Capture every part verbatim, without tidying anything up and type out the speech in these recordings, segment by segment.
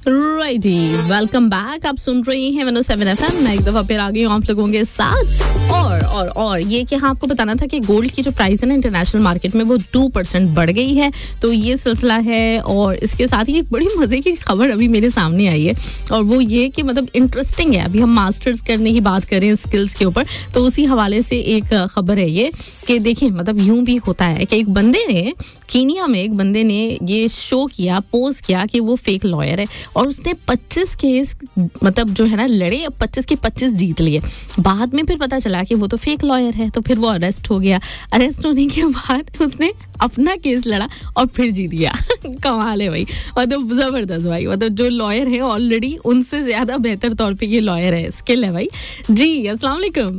Righty, welcome back. आप सुन रहे हैं one O seven F M. मैं एक दफा फिर आ गई हूँ आप लोगों के साथ। और और और ये कि हाँ, आपको बताना था कि गोल्ड की जो प्राइस है ना इंटरनेशनल मार्केट में वो टू परसेंट बढ़ गई है। तो ये सिलसिला है और इसके साथ ही एक बड़ी मजे की खबर अभी मेरे सामने आई है और वो ये कि मतलब इंटरेस्टिंग है। अभी हम मास्टर्स करने की बात करें स्किल्स के ऊपर, तो उसी हवाले से एक खबर है ये कि देखिए मतलब यूं भी होता है कि एक बंदे ने कीनिया में एक बंदे ने ये शो किया, पोज किया कि वो फेक लॉयर है और उसने पच्चीस केस मतलब जो है ना लड़े, पच्चीस के पच्चीस जीत लिए। बाद में फिर पता चला कि वो तो फेक लॉयर है, तो फिर वो अरेस्ट हो गया। अरेस्ट होने के बाद उसने अपना केस लड़ा और फिर जीत गया। कमाल है भाई, मतलब जबरदस्त भाई। मतलब जो लॉयर है ऑलरेडी उनसे ज्यादा बेहतर तौर पे ये लॉयर है, स्किल है भाई जी। अस्सलाम वालेकुम।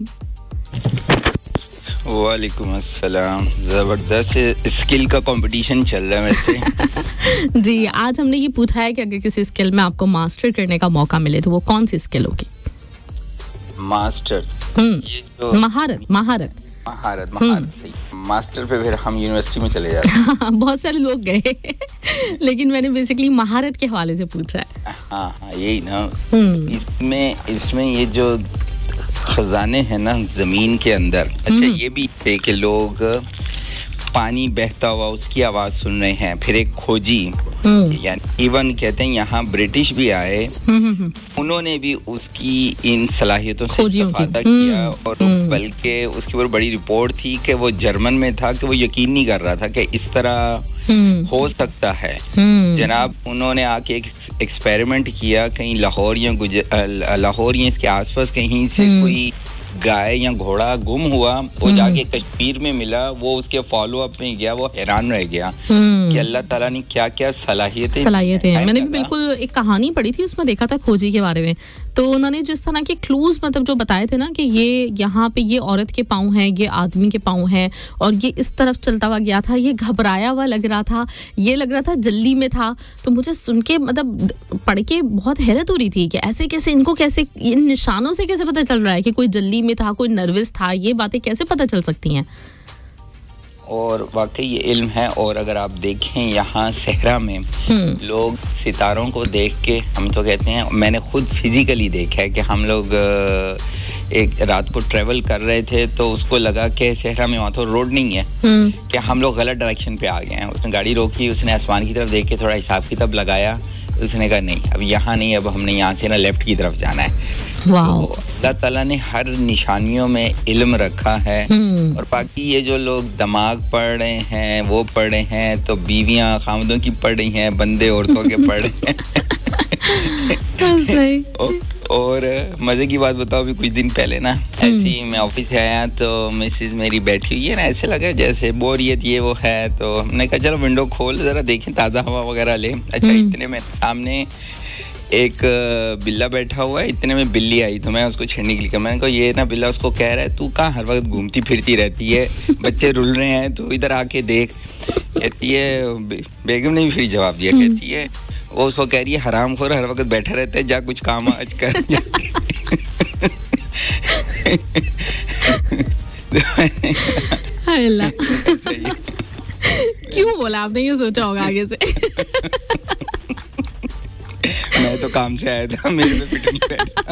वालेकुम अस्सलाम। जबरदस्त स्किल का कंपटीशन चल रहा है वैसे। जी, आज हमने ये पूछा है कि अगर किसी स्किल में आपको मास्टर करने का मौका मिले तो वो कौन सी स्किल होगी? मास्टर, ये जो महारत महारत महारत महारत मास्टर पे फिर हम यूनिवर्सिटी में चले जाते हैं। बहुत सारे लोग गए लेकिन मैंने बेसिकली महारत के हवाले से पूछा है। हाँ हाँ यही ना। इसमें इसमें ये जो खजाने हैं ना जमीन के अंदर, अच्छा ये भी थे कि लोग पानी बहता हुआ उसकी आवाज सुन रहे हैं। फिर एक खोजी, यानी इवन कहते हैं यहाँ ब्रिटिश भी आए, उन्होंने भी उसकी इन सलाहियतों से इस्तेफादा किया और बल्कि उसके ऊपर बड़ी रिपोर्ट थी कि वो जर्मन में था कि वो यकीन नहीं कर रहा था कि इस तरह हो सकता है। जनाब उन्होंने आके एक एक्सपेरिमेंट किया, कहीं लाहौर या लाहौर या इसके आसपास कहीं से कोई गाय या घोड़ा गुम हुआ, वो जाके कश्मीर में मिला, वो उसके फॉलो अप में गया, वो हैरान रह गया कि अल्लाह ताला ने क्या क्या सलाहियतें सलाहियतें हैं। मैंने भी बिल्कुल एक कहानी पढ़ी थी, उसमें देखा था खोजी के बारे में। तो उन्होंने जिस तरह के क्लूज मतलब जो बताए थे ना कि ये यहाँ पे ये औरत के पाँव हैं, ये आदमी के पाँव हैं और ये इस तरफ चलता हुआ गया था, ये घबराया हुआ लग रहा था, ये लग रहा था जल्दी में था। तो मुझे सुन के मतलब पढ़ के बहुत हैरत हो रही थी कि ऐसे कैसे इनको कैसे इन निशानों से कैसे पता चल रहा है कि कोई जल्दी में था, कोई नर्वस था, ये बातें कैसे पता चल सकती हैं? और वाकई ये इल्म है। और अगर आप देखें यहाँ सहरा में लोग सितारों को देख के, हम तो कहते हैं, मैंने खुद फिजिकली देखा है कि हम लोग एक रात को ट्रेवल कर रहे थे तो उसको लगा कि सहरा में वहाँ तो रोड नहीं है, कि हम लोग गलत डायरेक्शन पे आ गए हैं। उसने गाड़ी रोकी, उसने आसमान की तरफ देख के थोड़ा हिसाब किताब लगाया, उसने कहा नहीं अब यहाँ नहीं, अब हमने यहाँ से ना लेफ्ट की तरफ जाना है। तो अल्लाह ताला ने हर निशानियों में इल्म रखा है। और बाकी ये जो लोग दिमाग पढ़ रहे हैं वो पढ़ रहे हैं, तो बीवियां खामदों की पढ़ रही हैं, बंदे औरतों के पढ़ रहे हैं। सही। और, और मजे की बात बताओ, अभी कुछ दिन पहले ना ऐसे ही मैं ऑफिस से आया तो मिसेज मेरी बैठी हुई है ना, ऐसे लगा जैसे बोरियत ये वो है, तो हमने कहा चलो विंडो खोल जरा देखें ताज़ा हवा वगैरह ले। अच्छा इतने में सामने एक बिल्ला बैठा हुआ है, इतने में बिल्ली आई तो मैं उसको छेड़ने के लिए, मैंने कहा ये ना बिल्ला उसको कह रहा है तू कहाँ हर वक्त घूमती फिरती रहती है, बच्चे रुल रहे हैं तो इधर आके देख। कहती है, बेगम ने भी फिर जवाब दिया, कहती है वो उसको कह रही है हरामखोर हर वक्त बैठा रहता है, जा कुछ काम आज कर। क्यों बोला आपने, ये सोचा होगा आगे से? मैं तो काम से आया था, मेरे पे पिट नहीं बैठा।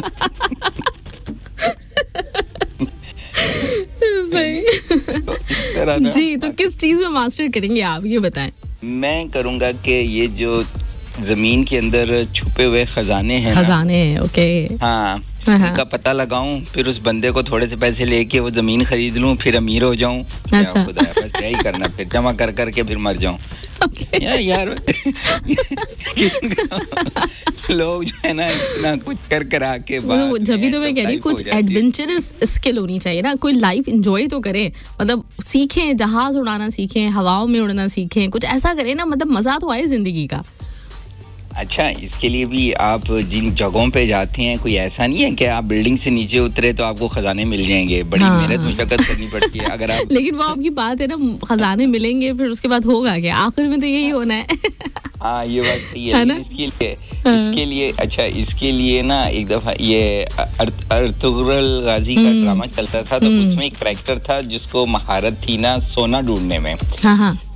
सही जी। तो किस चीज में मास्टर करेंगे आप, ये बताएं? मैं करूंगा कि ये जो जमीन के अंदर छुपे हुए खजाने हैं, खजाने, ओके, हाँ, उनका पता लगाऊं, फिर उस बंदे को थोड़े से पैसे लेके वो जमीन खरीद लूं, फिर अमीर हो जाऊं। अच्छा, बस यही करना, फिर जमा कर करके फिर मर जाऊं। okay. यार यार लोग जो है ना इतना कुछ कर कर आके तो जब भी तो मैं कह रही कुछ एडवेंचरस स्किल होनी चाहिए ना, कोई लाइफ एंजॉय तो करें, मतलब सीखें, जहाज उड़ाना सीखें, हवाओं में उड़ना सीखें, कुछ ऐसा करें ना, मतलब मजा तो आए जिंदगी का। अच्छा इसके लिए भी आप जिन जगहों पे जाते हैं कोई ऐसा नहीं है कि आप बिल्डिंग से नीचे उतरे तो आपको खजाने मिल जाएंगे, बड़ी हाँ। मेहनत मुशक्कत करनी पड़ती है अगर आप लेकिन वो आपकी बात है ना, खजाने मिलेंगे फिर उसके बाद होगा क्या, आखिर में तो यही होना है। हाँ ये बात सही है, है इसके लिए इसके लिए अच्छा इसके लिए ना एक दफा ये अर्तुगरुल गाजी का ड्रामा चलता था, तो उसमें एक कैरेक्टर था जिसको महारत थी ना सोना ढूंढने में।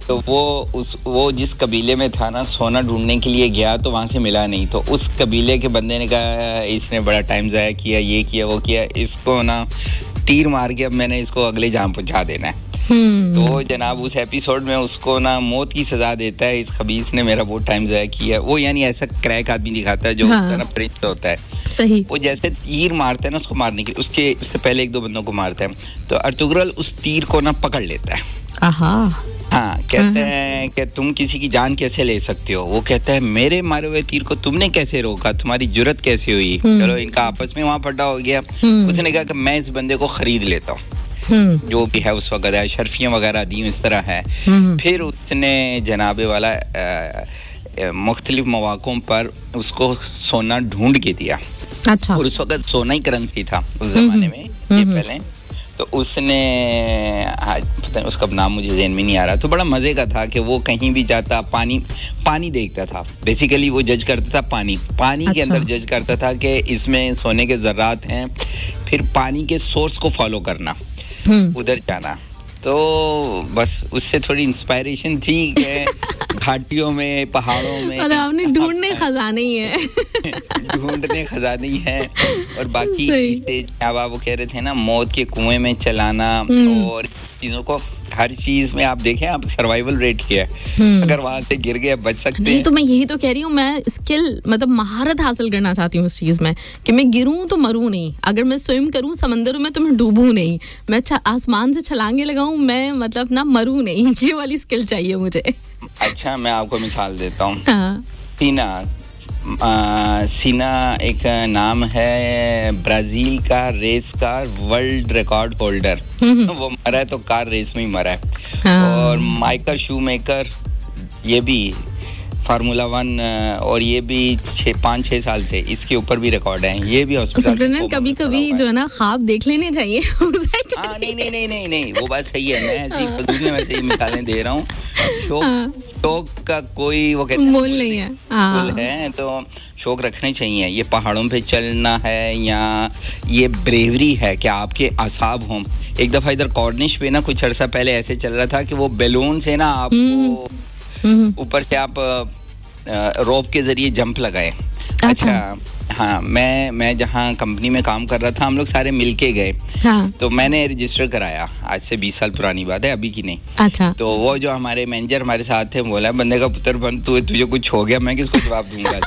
तो वो उस वो जिस कबीले में था ना, सोना ढूंढने के लिए गया तो वहां से मिला नहीं, तो उस कबीले के बंदे ने कहा इसने बड़ा टाइम ज़ाया किया, ये किया वो किया, इसको ना तीर मार के अब मैंने इसको अगले जाम पहुंचा देना है। तो जनाब उस एपिसोड में उसको ना मौत की सजा देता है, इस खबीस ने मेरा बहुत टाइम ज़ाया किया। वो यानी ऐसा क्रैक आदमी दिखाता है जो हाँ। प्रिंस होता है, सही। वो जैसे तीर मारता है ना उसको मारने के लिए, उसके उससे पहले एक दो बंदों को मारता है, तो अर्तुगरुल उस तीर को ना पकड़ लेता है। आहा। हाँ, कहते हैं कि तुम किसी की जान कैसे ले सकते हो? वो कहता है मेरे मारे हुए तीर को तुमने कैसे रोका, तुम्हारी जुर्रत कैसे हुई? चलो इनका आपस में वहाँ फटा हो गया। उसने कहा कि मैं इस बंदे को खरीद लेता हूँ, जो भी है उस वक्त है, शर्फियाँ वगैरह दी इस तरह है। फिर उसने जनाबे वाला मुख्तलिफ मौक़ों पर उसको सोना ढूंढ के दिया। अच्छा। और उस वक्त सोना ही करेंसी था उस जमाने में, ये पहले। तो उसने पता नहीं उसका नाम मुझे ज़हन में नहीं आ रहा, तो बड़ा मजे का था कि वो कहीं भी जाता पानी पानी देखता था, बेसिकली वो जज करता था पानी पानी अच्छा। के अंदर जज करता था कि इसमें सोने के ज़र्रात हैं, फिर पानी के सोर्स को फॉलो करना, उधर जाना। तो बस उससे थोड़ी इंस्पायरेशन थी कि घाटियों में, पहाड़ों में, और आपने ढूंढने खजाने ही है ढूंढने खजाने ही है। और बाकी चीजें अब आप वो कह रहे थे ना, मौत के कुएं में चलाना और चीजों को, हर चीज में आप देखें आप सर्वाइवल रेट क्या है, अगर वहां से गिर गए बच सकते नहीं, हैं। तो मैं यही तो कह रही हूँ, मैं स्किल मतलब महारत हासिल करना चाहती हूँ इस चीज में कि मैं गिरूं तो मरूं नहीं, अगर मैं स्विम करूं समंदर में तो मैं डूबूं नहीं, मैं आसमान से छलांगे लगाऊं मैं मतलब ना मरूं नहीं, ये वाली स्किल चाहिए मुझे। अच्छा, मैं आपको मिसाल देता हूँ। हाँ। सीना आ, सीना एक नाम है ब्राजील का race car world record holder, वो मरा है तो कार रेस में ही मरा है। हाँ। और माइकल शूमेकर, ये भी फार्मूला वन, और ये भी छः पाँच छः साल से इसके ऊपर भी रिकॉर्ड है। ये भी हॉस्पिटल कभी कभी जो है ना ख्वाब देख लेने चाहिए। हाँ, नहीं नहीं नहीं नहीं नहीं वो बात सही है, मैं ऐसी फजूल में वैसे ही मिसालें दे रहा हूँ। शौक शौक का कोई वो कहते मोल नहीं है, है तो शौक रखने चाहिए। ये पहाड़ों पे चलना है या ये ब्रेवरी है कि आपके आसाब हों। एक दफा इधर कॉर्निश पे ना कुछ अर्सा पहले ऐसे चल रहा था कि वो बैलून से ना आपको ऊपर से आप रोप के जरिए जंप लगाए। अच्छा, अच्छा हाँ, मैं मैं जहाँ कंपनी में काम कर रहा था हम लोग सारे मिलके गए। हाँ। तो मैंने रजिस्टर कराया, आज से बीस साल पुरानी बात है, अभी की नहीं। अच्छा। तो वो जो हमारे मैनेजर हमारे साथ थे बोला बंदे का पुत्र बन तू, तुझे कुछ हो गया, मैं किसको जवाब दूंगा।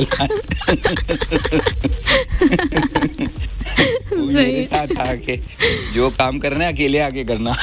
सही था कि जो काम करना है अकेले आके करना।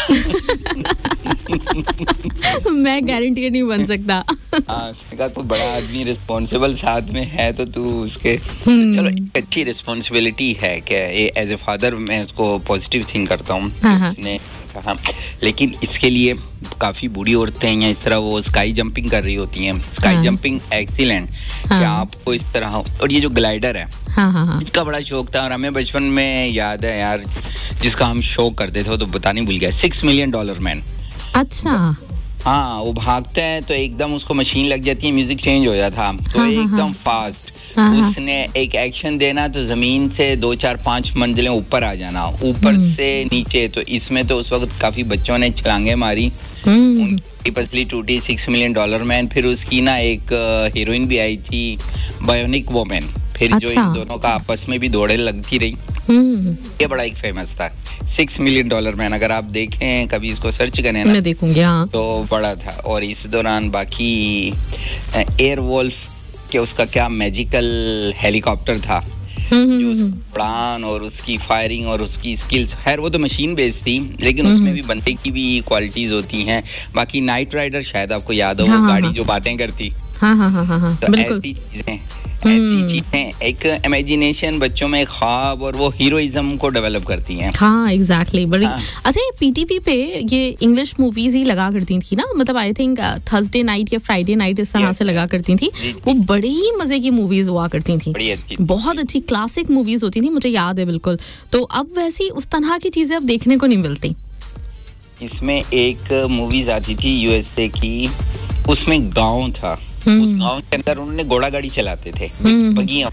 मैं गारंटी नहीं बन सकता। हाँ, उसका तो बड़ा आदमी रिस्पॉन्सिबल साथ में है तो तू उसके, चलो एक अच्छी रिस्पॉन्सिबिलिटी है कि एज ए फादर मैं उसको पॉजिटिव थिंक करता हूँ। उसने कहा, लेकिन इसके लिए काफी बूढ़ी औरतें या इस तरह वो स्काई जंपिंग कर रही होती हैं। स्काई हाँ। जंपिंग एक्सीलेंट, हाँ। क्या आपको इस तरह, और ये जो ग्लाइडर है हाँ, हाँ, हाँ। इसका बड़ा शौक था। और हमें बचपन में याद है यार, जिसका हम शौक करते थे वो तो बताने भूल गया, सिक्स मिलियन डॉलर मैन। अच्छा। हाँ, वो भागते हैं तो एकदम उसको मशीन लग जाती है, म्यूजिक चेंज हो जाता था तो हाँ, एकदम हाँ, फास्ट। हाँ, उसने एक एक्शन देना तो जमीन से दो चार पांच मंजिलें ऊपर आ जाना, ऊपर से नीचे। तो इसमें तो उस वक्त काफी बच्चों ने छलांगे मारी, उनकी पसली टूटी। Six million dollar man. फिर उसकी ना एक हीरोइन भी आई थी, बायोनिक वोमेन। फिर अच्छा। जो इन दोनों का आपस में भी दौड़े लगती रही, ये बड़ा एक फेमस था। सिक्स मिलियन डॉलर मैन, अगर आप देखें कभी इसको सर्च करें ना, मैं देखूंगी हाँ। तो बड़ा था। और इस दौरान बाकी एयर वोल्फ के उसका क्या मैजिकल हेलीकॉप्टर था, जो प्लान और उसकी फायरिंग और उसकी स्किल्स, खैर वो तो मशीन बेस्ड थी, लेकिन उसमें भी बंदे की भी क्वालिटीज होती हैं। बाकी नाइट राइडर शायद आपको याद हो, वो गाड़ी हाँ, जो बातें करती। हाँ हाँ हाँ हाँ, तो ऐसी चीजें ऐसी चीजें एक इमेजिनेशन बच्चों में, ख्वाब, और वो हीरोइज्म को डेवलप करती हैं। हाँ एग्जैक्टली exactly, बड़ी हाँ। अच्छा, ये पीटीवी पे ये इंग्लिश मूवीज ही लगा करती थी ना, मतलब आई थिंक थर्सडे नाइट या फ्राइडे नाइट इस तरह से लगा करती थी। वो बड़ी ही मजे की मूवीज हुआ करती थी, बहुत अच्छी क्लासिक मूवीज होती थी, मुझे याद है बिल्कुल। तो अब वैसी उस तरह की चीजें अब देखने को नहीं मिलती। इसमें एक मूवीज आती थी यूएसए की, उसमें गांव था, उस गांव के अंदर उन्होंने घोड़ा गाड़ी चलाते थे, बगियां।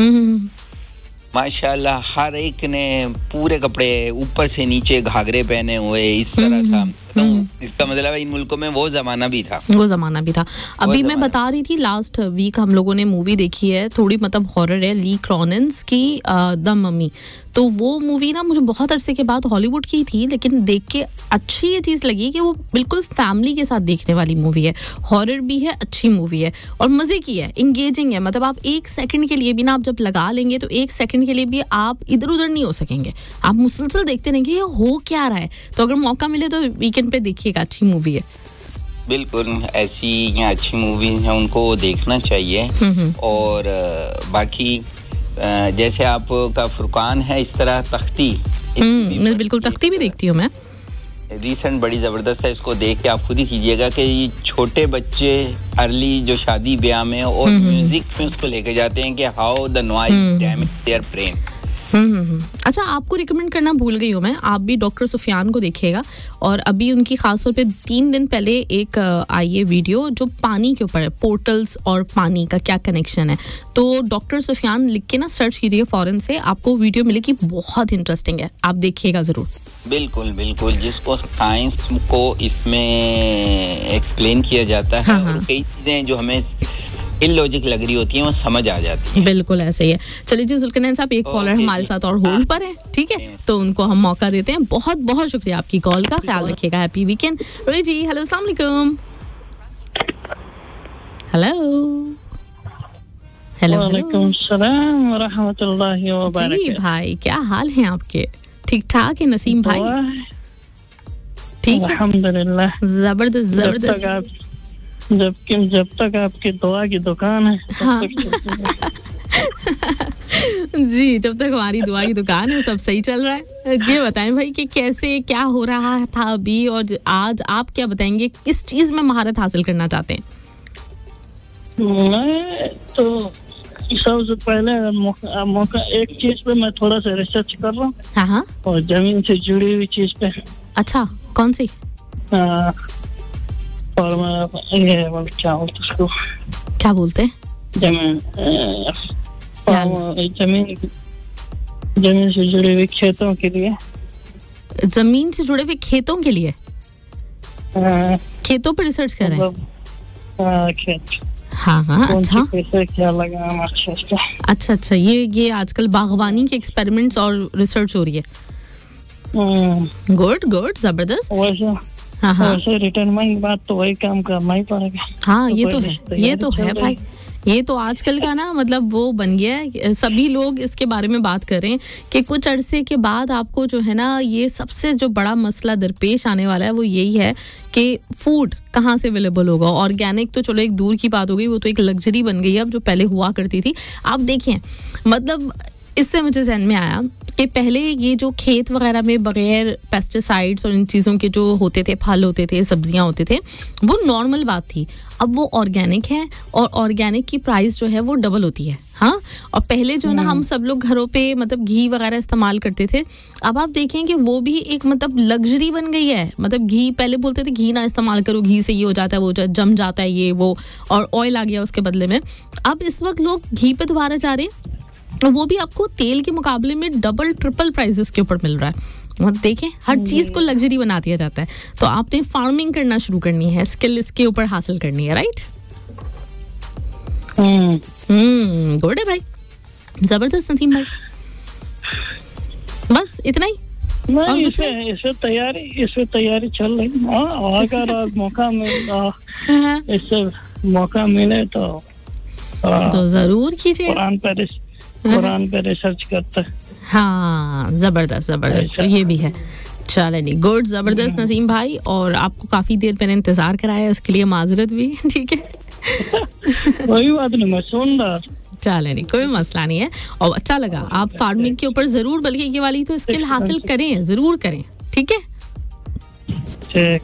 माशाल्लाह हर एक ने पूरे कपड़े ऊपर से नीचे घाघरे पहने हुए, इस तरह था। तो इसका मतलब है इन मुल्कों में वो जमाना भी था वो जमाना भी था अभी मैं बता रही थी लास्ट वीक हम लोगों ने मूवी देखी है थोड़ी मतलब हॉरर है ली क्रॉनेंस की द मम्मी तो वो मूवी ना मुझे बहुत अरसे के बाद हॉलीवुड की थी लेकिन देख के अच्छी ये चीज़ लगी कि वो बिल्कुल फैमिली के साथ देखने वाली मूवी है हॉरर भी है अच्छी मूवी है और मज़े की है इंगेजिंग है मतलब आप एक सेकंड के लिए भी ना आप जब लगा लेंगे तो एक सेकंड के लिए भी आप इधर उधर नहीं हो सकेंगे आप मुसलसल देखते रहेंगे ये हो क्या रहा है तो अगर मौका मिले तो वीकेंड पे देखिएगा अच्छी मूवी है बिल्कुल ऐसी या अच्छी मूवी है उनको देखना चाहिए और बाकी जैसे आपका फुरकान है इस तरह तख्ती मैं बिल्कुल तख्ती भी देखती हूँ मैं रिसेंट बड़ी जबरदस्त है इसको देख के आप खुद ही कीजिएगा कि ये छोटे बच्चे अर्ली जो शादी ब्याह में और म्यूजिक में उसको लेके जाते हैं कि how the noise damage their brain हम्म अच्छा आपको रिकमेंड करना भूल गई हूँ मैं आप भी डॉक्टर सुफियान को देखिएगा और अभी उनकी खास तौर पे तीन दिन पहले एक आई है वीडियो जो पानी के ऊपर है पोर्टल्स और पानी का क्या कनेक्शन है तो डॉक्टर सुफियान लिख के ना सर्च कीजिए फॉरन से आपको वीडियो मिलेगी बहुत इंटरेस्टिंग है आप देखिएगा जरूर बिल्कुल बिल्कुल जिसको साइंस को इसमें एक्सप्लेन किया जाता है और कई चीजें जो हमें इलॉजिक लग रही होती हैं वो समझ आ जाती है बिल्कुल ऐसे ही है चलिए जी जुल्करनैन साहब एक कॉलर हमारे साथ और होल्ड पर है ठीक है तो उनको हम मौका देते हैं बहुत बहुत शुक्रिया आपकी कॉल का ख्याल रखिएगा हैप्पी वीकेंड रोई जी हेलो अस्सलाम वालेकुम हेलो हेलो वालेकुम सलाम व रहमतुल्लाहि व बरकातहू जी भाई क्या हाल है आपके ठीक ठाक है नसीम भाई ठीक है अल्हम्दुलिल्लाह जबरदस्त जबरदस्त जब कि जब तक आपकी दुआ की दुकान है हाँ। जी जब तक हमारी दुआ की दुकान है सब सही चल रहा है ये बताएं भाई कि कैसे क्या हो रहा था अभी और आज आप क्या बताएंगे किस चीज में महारत हासिल करना चाहते हैं मैं तो सबसे पहले मौका, मौका एक चीज पे मैं थोड़ा सा रिसर्च कर रहा हूँ हाँ हाँ और जमीन से जुड़ी हुई चीज पे अच्छा कौन सी आ, और मैं ये क्या बोलते उसको क्या बोलते हैं जमीन जमीन जमीन से जुड़े हुए खेतों के लिए जमीन से जुड़े हुए खेतों के लिए आ, खेतों पर रिसर्च कर रहे हैं खेत हाँ हाँ अच्छा कैसे क्या लगाना अच्छा अच्छा अच्छा ये ये आजकल बागवानी के एक्सपेरिमेंट्स और रिसर्च हो रही है गुड गुड जबरदस्त वैसे हाँ हाँ वैसे रिटर्न की बात तो वही काम करना ही पड़ेगा हाँ ये तो है ये तो है भाई ये तो आजकल का ना मतलब वो बन गया है सभी लोग इसके बारे में बात कर रहे हैं कि कुछ अरसे के बाद आपको जो है ना ये सबसे जो बड़ा मसला दरपेश आने वाला है वो यही है कि फूड कहाँ से अवेलेबल होगा ऑर्गेनिक तो चलो एक दूर की बात हो गई वो तो एक लग्जरी बन गई है अब जो पहले हुआ करती थी आप देखिए मतलब इससे मुझे ज़हन में आया कि पहले ये जो खेत वगैरह में बगैर पेस्टिसाइड्स और इन चीज़ों के जो होते थे फल होते थे सब्जियां होते थे वो नॉर्मल बात थी अब वो ऑर्गेनिक है और ऑर्गेनिक की प्राइस जो है वो डबल होती है हाँ और पहले जो ना हम सब लोग घरों पे मतलब घी वगैरह इस्तेमाल करते थे अब आप देखें कि वो भी एक मतलब लग्जरी बन गई है मतलब घी पहले बोलते थे घी ना इस्तेमाल करो घी से ये हो जाता है वो जम जाता है ये वो और ऑयल आ गया उसके बदले में अब इस वक्त लोग घी पे दोबारा जा रहे हैं वो भी आपको तेल के मुकाबले में डबल ट्रिपल प्राइसेस के ऊपर मिल रहा है मतलब देखें हर चीज को लग्जरी बना दिया जाता है तो आपने फार्मिंग करना शुरू करनी है स्किल इसके ऊपर हासिल करनी है राइट हम्म गुड है भाई जबरदस्त नसीम भाई बस इतना ही नहीं इसे इसे तैयारी इसे तैयारी चल रही है अगर आज मौका मिले इससे मौका मिले तो तो जरूर कीजिए कुरान पर कुरान पे रिसर्च करता है हाँ जबरदस्त जबरदस्त तो ये भी है चले नहीं गुड जबरदस्त नसीम भाई और आपको काफी देर पहले इंतजार कराया इसके लिए माजरत भी ठीक है कोई बात नहीं मैं सुन रहा चले नहीं कोई मसला नहीं है और अच्छा लगा आप फार्मिंग के ऊपर जरूर बल्कि ये वाली तो स्किल हासिल करें जरूर करें ठीक है ठीक